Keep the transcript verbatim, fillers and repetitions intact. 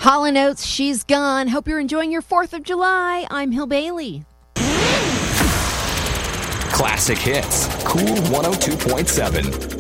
Hall and Oates, She's Gone. Hope you're enjoying your fourth of July. I'm Hill Bailey. Classic Hits, Cool one oh two point seven.